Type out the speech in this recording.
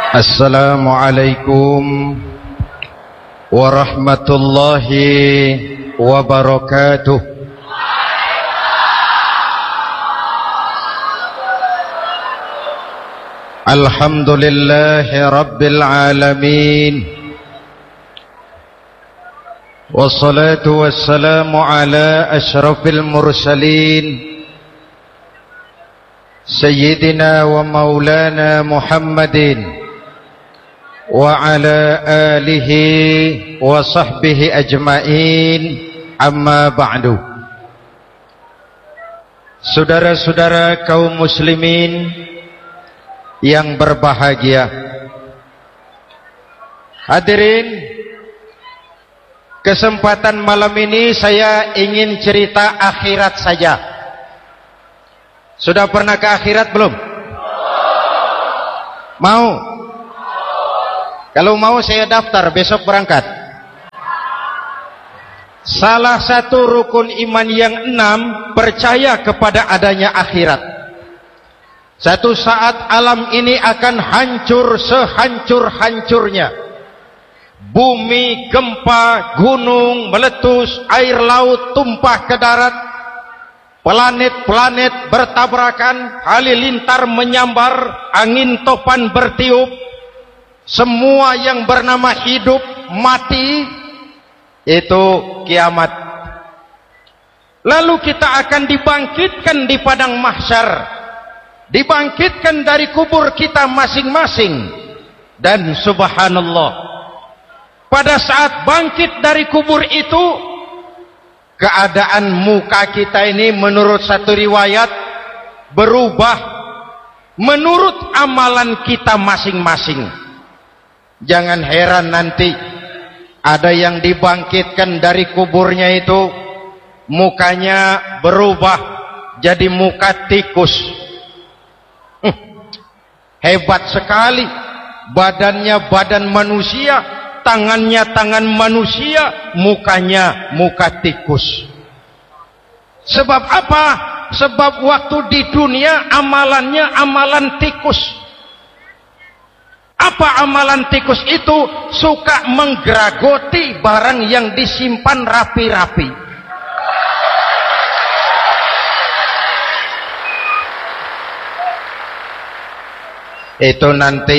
Assalamualaikum warahmatullahi wabarakatuh. Alhamdulillahi rabbil alamin, wassalatu wassalamu ala ashrafil mursalin Sayyidina wa maulana Muhammadin wa ala alihi wa sahbihi ajma'in, amma ba'du. Saudara-saudara kaum muslimin yang berbahagia, hadirin, kesempatan malam ini saya ingin cerita akhirat saja. Sudah pernah ke akhirat belum? Mau? Kalau mau saya daftar, besok berangkat. Salah satu rukun iman yang 6, percaya kepada adanya akhirat. Satu saat alam ini akan hancur sehancur-hancurnya. Bumi, gempa, gunung meletus, air laut tumpah ke darat, planet-planet bertabrakan, halilintar menyambar, angin topan bertiup. Semua yang bernama hidup mati, itu kiamat. Lalu kita akan dibangkitkan di padang mahsyar, dibangkitkan dari kubur kita masing-masing. Dan subhanallah, pada saat bangkit dari kubur itu, keadaan muka kita ini menurut satu riwayat berubah menurut amalan kita masing-masing. Jangan heran nanti ada yang dibangkitkan dari kuburnya itu mukanya berubah jadi muka tikus. Hebat sekali, badannya badan manusia, tangannya tangan manusia, mukanya muka tikus. Sebab apa? Sebab waktu di dunia amalannya amalan tikus. Apa amalan tikus itu? Suka menggeragoti barang yang disimpan rapi-rapi. Itu nanti